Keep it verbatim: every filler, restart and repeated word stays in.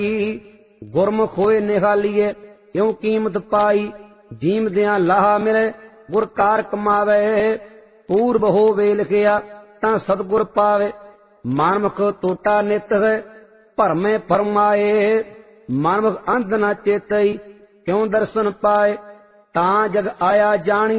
ਗੁਰਮੁਖ ਹੋਏ ਨਿਹਾਲੀਏ ਕਿਉ ਕੀਮਤ ਪਾਈ। ਜੀਮਦਿਆਂ ਲਾਹਾ ਮਿਲੇ ਗੁਰ ਕਾਰ ਕਮਾਵੇ। ਪੂਰਬ ਹੋਵੇ ਲਿਖਿਆ ਤਾਂ ਸਤਿਗੁਰ ਪਾਵੇ। ਮਨਮੁਖ ਟੋਟਾ ਨਿਤ ਹੈ ਭਰਮੇ ਫਰਮਾਏ। ਮਨਮੁਖ ਅੰਧ ਨਾ ਚੇਤਈ ਕਿਉ ਦਰਸ਼ਨ ਪਾਏ। ਤਾਂ ਜਗ ਆਇਆ ਜਾਣੀ